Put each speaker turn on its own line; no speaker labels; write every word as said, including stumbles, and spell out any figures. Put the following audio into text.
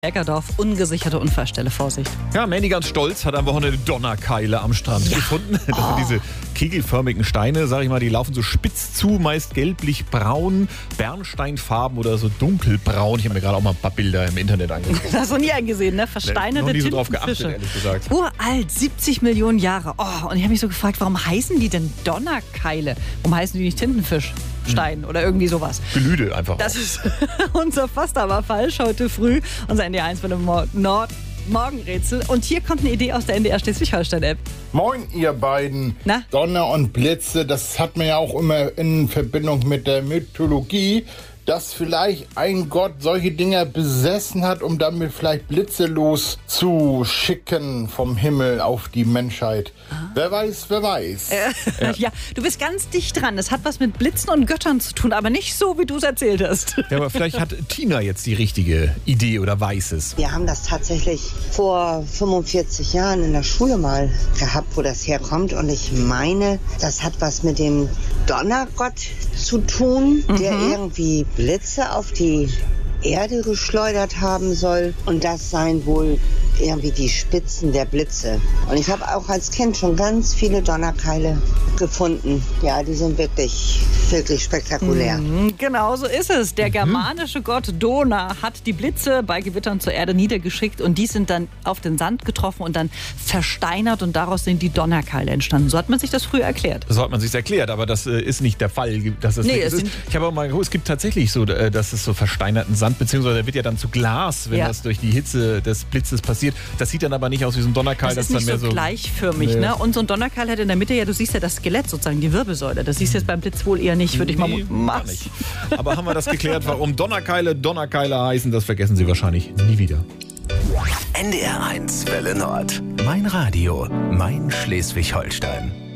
Eckerdorf, ungesicherte Unfallstelle, Vorsicht.
Ja, Mandy ganz stolz hat am Wochenende Donnerkeile am Strand ja. gefunden. Das
oh.
sind diese kegelförmigen Steine, sag ich mal, die laufen so spitz zu, meist gelblich-braun, Bernsteinfarben oder so dunkelbraun. Ich habe mir gerade auch mal ein paar Bilder im Internet angesehen.
Das hast du nie eingesehen, ne? Versteinerte
Noch nie so drauf
Tintenfische.
geachtet, ehrlich gesagt.
Uralt, siebzig Millionen Jahre. Oh, und ich habe mich so gefragt, warum heißen die denn Donnerkeile? Warum heißen die nicht Tintenfischstein hm. oder irgendwie sowas?
Gelüde einfach.
Das
auch.
ist unser fast aber falsch heute früh. Unser N D R eins von dem Nord Morgenrätsel. Und hier kommt eine Idee aus der N D R Schleswig-Holstein-App.
Moin, ihr beiden.
Na?
Donner und Blitze, das hat man ja auch immer in Verbindung mit der Mythologie, dass vielleicht ein Gott solche Dinger besessen hat, um damit vielleicht Blitze loszuschicken vom Himmel auf die Menschheit. Ah. Wer weiß, wer weiß.
Äh, ja. ja, du bist ganz dicht dran. Es hat was mit Blitzen und Göttern zu tun, aber nicht so, wie du es erzählt hast.
Ja, aber vielleicht hat Tina jetzt die richtige Idee oder weiß es.
Wir haben das tatsächlich vor fünfundvierzig Jahren in der Schule mal gehabt, wo das herkommt. Und ich meine, das hat was mit dem Donnergott zu tun, mhm. der irgendwie Blitze auf die Erde geschleudert haben soll. Und das seien wohl irgendwie die Spitzen der Blitze. Und ich habe auch als Kind schon ganz viele Donnerkeile gefunden. Ja, die sind wirklich, wirklich spektakulär.
Mhm, genau so ist es. Der germanische Gott Donner hat die Blitze bei Gewittern zur Erde niedergeschickt und die sind dann auf den Sand getroffen und dann versteinert und daraus sind die Donnerkeile entstanden. So hat man sich das früher erklärt.
So hat man sich erklärt, aber das äh, ist nicht der Fall. Dass das
nee,
es ist. Ich habe auch mal geguckt, es gibt tatsächlich so, äh, dass es so versteinerten Sand, beziehungsweise der wird ja dann zu Glas, wenn ja. das durch die Hitze des Blitzes passiert. Das sieht dann aber nicht aus wie so ein Donnerkeil.
Das ist
das
nicht
dann
so,
mehr so
gleichförmig.
Nee.
Ne? Und so ein Donnerkeil hat in der Mitte ja, du siehst ja das Skelett sozusagen, die Wirbelsäule. Das siehst du jetzt beim Blitz wohl eher nicht, würde ich
nee,
mal
nicht. Aber haben wir das geklärt, warum Donnerkeile Donnerkeile heißen, das vergessen Sie wahrscheinlich nie wieder.
N D R eins Welle Nord. Mein Radio, mein Schleswig-Holstein.